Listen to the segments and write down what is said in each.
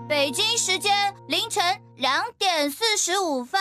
北京时间凌晨2点45分。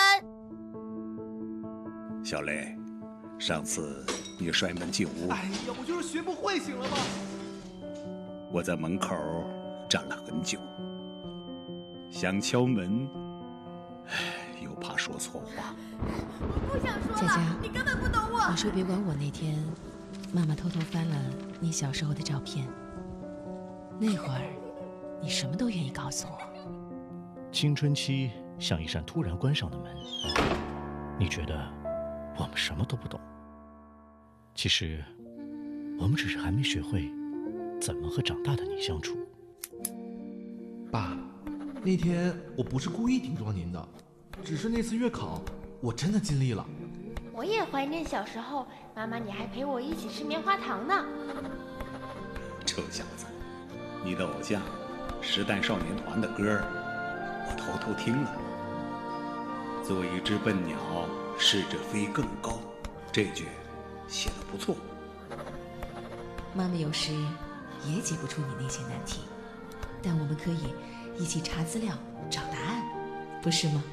小雷，上次你摔门进屋， 哎呀，我就是学不会，行了吗？ 我在门口站了很久，想敲门，又怕说错话。 我不想说了， 佳佳， 你根本不懂我。 你说别管我那天，妈妈偷偷翻了你小时候的照片，那会儿你什么都愿意告诉我。 青春期像一扇突然关上的门，你觉得我们什么都不懂，其实我们只是还没学会怎么和长大的你相处。 爸，那天我不是故意顶撞您的，只是那次月考我真的尽力了。 我也怀念小时候，妈妈你还陪我一起吃棉花糖呢。 臭小子，你的偶像时代少年团的歌我偷偷听了。做一只笨鸟，试着飞更高，这句写得不错。 妈妈有时也解不出你那些难题，但我们可以一起查资料找答案，不是吗？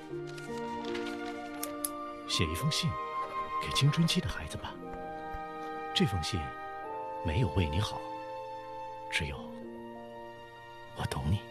写一封信给青春期的孩子吧，这封信没有为你好，只有我懂你。